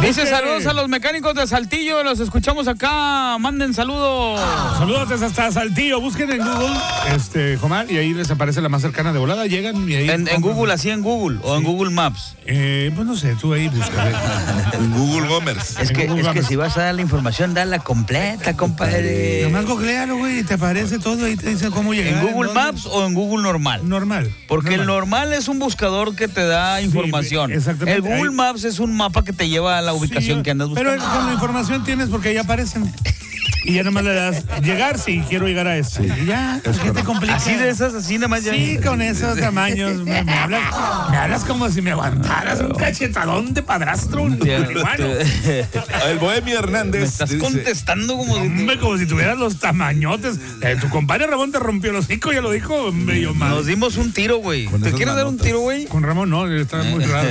Dice saludos a los mecánicos de Saltillo, los escuchamos acá, manden saludos. Saludos hasta Saltillo, busquen en Google, Jomar, y ahí les aparece la más cercana de volada, llegan y ahí... En Google, así en Google, o en Google Maps. Pues no sé, tú ahí busca. En Google Gomers. Es que si vas a dar la información, dala completa, compadre. Nomás googlealo, güey, y te aparece todo y te dice cómo llegar. ¿En Google Maps o en Google normal? Normal. Porque el normal es un buscador que te da información. Sí, exactamente. El Google Maps es un mapa que te lleva a la ubicación que andas buscando. Pero con la información tienes porque ahí aparecen. Y ya nomás le das llegar si quiero llegar a esto. Y ya, ¿qué te complica? Así de esas, así nomás ya. Sí, con esos tamaños. Me hablas como si me aguantaras un cachetadón de padrastro. El Bohemio Hernández. Me estás contestando como si... Como si tuvieras los tamañotes. Tu compadre Ramón te rompió el hocico, ya lo dijo medio mal. Nos dimos un tiro, güey. ¿Te quieres dar un tiro, güey? Con Ramón no, está muy raro.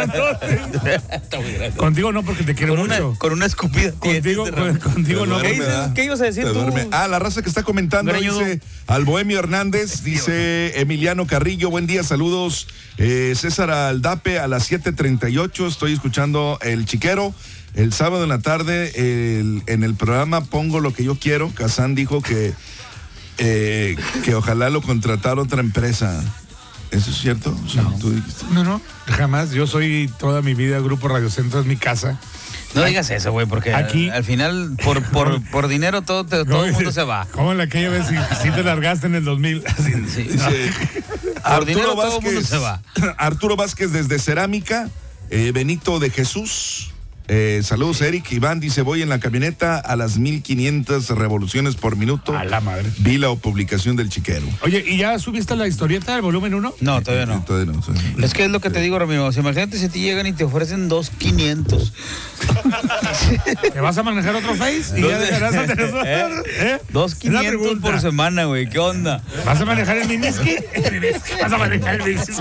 Contigo no, porque te quiero mucho. Con una escupida. Contigo no. ¿Qué ibas a decir tú? La raza que está comentando dice al Bohemio Hernández, dice Emiliano Carrillo, buen día, saludos. César Aldape a las 7:38, estoy escuchando El Chiquero. El sábado en la tarde en el programa Pongo lo que yo quiero. Kazán dijo que ojalá lo contratara otra empresa. ¿Eso es cierto? No. ¿Tú dijiste? No, jamás. Yo soy toda mi vida Grupo Radio Centro, es mi casa. No digas eso, güey, porque aquí, al final, por dinero, todo el mundo se va. Como en aquella vez si te largaste en el 2000. Sí. Por dinero, todo el mundo se va. Arturo Vázquez desde Cerámica, Benito de Jesús. Saludos, Eric. Iván dice, voy en la camioneta a las 1500 revoluciones por minuto. A la madre. Vi la publicación del Chiquero. Oye, ¿y ya subiste la historieta del volumen 1? No, todavía no. Es que es lo que te digo, Ramiro. O sea, imagínate si te llegan y te ofrecen 2,500. ¿Te vas a manejar otro Face? Y ya dejarás a tener 2,500 por semana, güey. ¿Qué onda? ¿Vas a manejar el Miniski? ¿Vas a manejar el Miniski?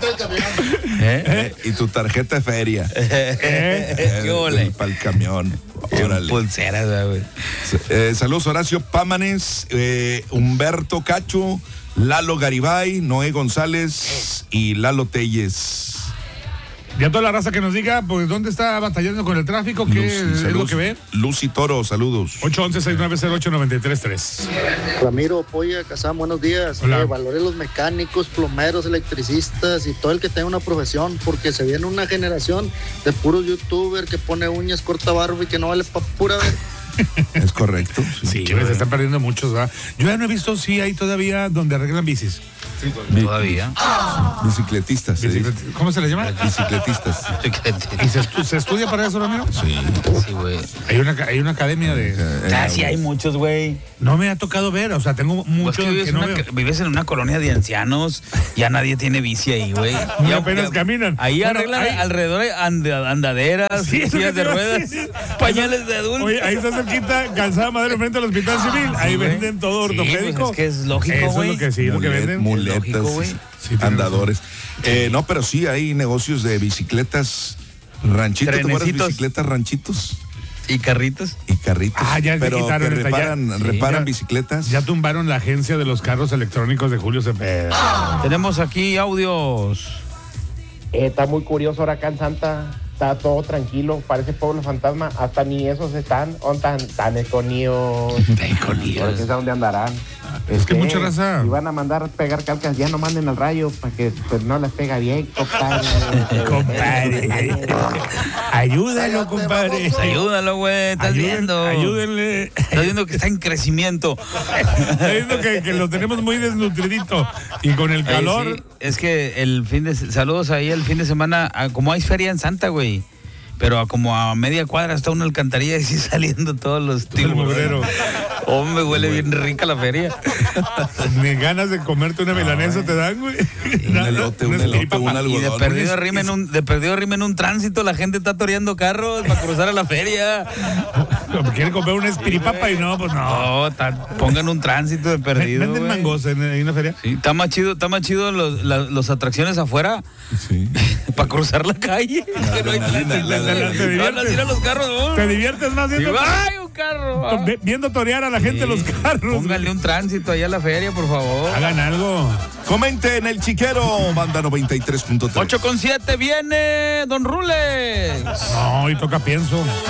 Y tu tarjeta de feria. Para el camión. Órale. Pulseras, güey. Saludos, Horacio Pámanes, Humberto Cacho, Lalo Garibay, Noé González y Lalo Telles. Ya toda la raza que nos diga, pues, ¿dónde está batallando con el tráfico? ¿Qué es lo que ve? Lucy Toro, saludos. 811-690-8933. Ramiro, Polla, Kazán, buenos días. Valore los mecánicos, plomeros, electricistas y todo el que tenga una profesión, porque se viene una generación de puros youtubers que pone uñas, corta barba y que no vale pa' pura ver. Es correcto. Sí, se están perdiendo muchos, ¿verdad? Yo ya no he visto si hay todavía donde arreglan bicis. Sí, todavía. Bicicletistas. ¿Cómo se les llama? Bicicletistas. ¿Y se estudia para eso, Ramiro? Sí, güey. Hay una academia de... Sí, hay muchos, güey. No me ha tocado ver, o sea, tengo muchos que no veo. Vives en una colonia de ancianos, ya nadie tiene bici ahí, güey. Ya apenas caminan. Ahí arreglan alrededor andaderas, sillas de ruedas, pañales de adultos. Oye, ahí está cerquita, Calzada Madero frente al Hospital Civil. Ahí venden todo ortopédico. Pues es que es lógico, güey. Eso es lo que venden. Muletas, lógico, andadores. No, pero sí hay negocios de bicicletas ranchitos. ¿Te acuerdas de bicicletas ranchitos? ¿Y carritos? Ah, ya pero quitaron que reparan bicicletas. Ya tumbaron la agencia de los carros electrónicos de Julio Cepeda. Tenemos aquí audios. Está muy curioso ahora acá en Santa. Está todo tranquilo, parece pueblo fantasma. Hasta ni esos están tan escondidos. Por quién sabe dónde andarán. Es que mucha raza. Y van a mandar pegar calcas, ya no manden al rayo para que pues, no les pega bien, compadre. Ayúdalo, compadre. Ayúdalo, güey. Estás viendo. Ayúdenle. Estás viendo que está en crecimiento. Estás viendo que lo tenemos muy desnutridito. Y con el calor. Sí. Es que saludos ahí el fin de semana, como hay feria en Santa, güey. Pero como a media cuadra está una alcantarilla y sí saliendo todos los tiburones. Hombre, huele bien rica la feria. Ni ganas de comerte una milanesa te dan, güey. Un elote, un algodón. Y de perdido rimen un tránsito, la gente está toreando carros para cruzar a la feria. Quieren comprar una espiripapa y no, pues no. No, pongan un tránsito de perdido. ¿Venden mangos en una feria? Sí, está más chido las atracciones afuera. Sí. Para cruzar la calle. Te diviertes más viendo. ¡Ay, un carro! Viendo torear a la gente los carros. Pónganle un tránsito allá a la feria, por favor. Hagan algo. Comenten El Chiquero, banda 93.3. 8:7 viene Don Rulex. No, No, hoy toca pienso.